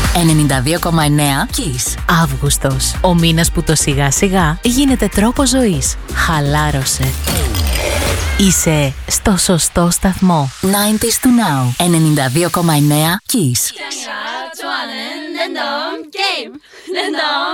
92,9 Kiss. Αύγουστος. Ο μήνας που το σιγά σιγά γίνεται τρόπο ζωής. Χαλάρωσε. Είσαι στο σωστό σταθμό. 90s to now. 92,9 Kiss.